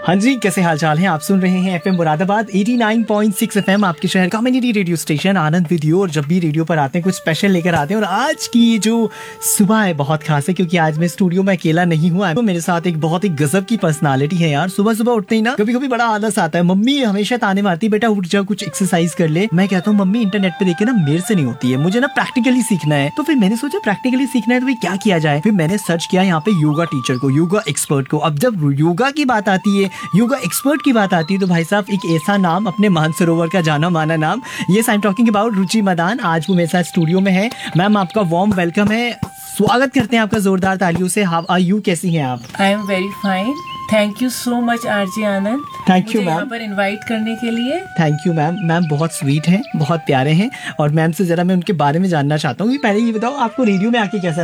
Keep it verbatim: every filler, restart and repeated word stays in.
हाँ जी, कैसे हाल चाल हैं? आप सुन रहे हैं एफएम मुरादाबाद नवासी पॉइंट सिक्स एफएम, आपके शहर कम्युनिटी रेडियो स्टेशन आनंद विद्यु। और जब भी रेडियो पर आते हैं कुछ स्पेशल लेकर आते हैं। और आज की ये जो सुबह है बहुत खास है, क्योंकि आज मैं स्टूडियो में अकेला नहीं हूँ। तो मेरे साथ एक बहुत ही गजब की पर्सनालिटी है यार। सुबह सुबह उठते ही ना कभी कभी बड़ा आलस आता है। मम्मी हमेशा ताने मारती है, बेटा उठ जा, कुछ एक्सरसाइज कर ले। मैं कहता हूँ मम्मी इंटरनेट पे देखे ना मेरे से नहीं होती है, मुझे ना प्रैक्टिकली सीखना है। तो फिर मैंने सोचा प्रैक्टिकली सीखना है तो भाई क्या किया जाए। फिर मैंने सर्च किया यहाँ पे योगा टीचर को, योगा एक्सपर्ट को। अब जब योगा की बात आती है, योगा एक्सपर्ट की बात आती है, तो भाई साहब एक ऐसा नाम, अपने मानसरोवर का जाना माना नाम, ये आई एम टॉकिंग अबाउट रुचि मदान। आज वो मेरे साथ स्टूडियो में है। मैम आपका वार्म वेलकम है, स्वागत करते हैं आपका जोरदार तालियों से। हाउ आर यू, कैसी हैं आप? I am very fine, thank you so much RJ Anand, thank you ma'am, यहाँ पर इनवाइट करने के लिए। Thank you ma'am. मैम बहुत स्वीट हैं, बहुत प्यारे हैं। और मैम से जरा मैं उनके बारे में जानना चाहता हूँ कि पहले ये बताओ आपको रेडियो में आके कैसा